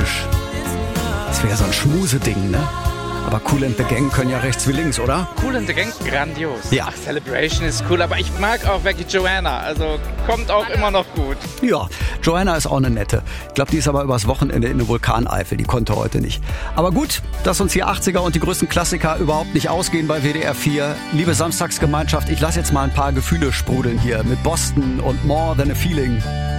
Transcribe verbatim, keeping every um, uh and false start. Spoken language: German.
Mensch. Das wäre so ein Schmuseding, ne? Aber Kool and the Gang können ja rechts wie links, oder? Kool and the Gang, grandios. Ja. Ach, Celebration ist cool, aber ich mag auch Becky Joanna. Also kommt auch immer noch gut. Ja, Joanna ist auch eine nette. Ich glaube, die ist aber übers Wochenende in der Vulkaneifel. Die konnte heute nicht. Aber gut, dass uns hier achtziger und die größten Klassiker überhaupt nicht ausgehen bei W D R vier. Liebe Samstagsgemeinschaft, ich lasse jetzt mal ein paar Gefühle sprudeln hier mit Boston und More Than a Feeling.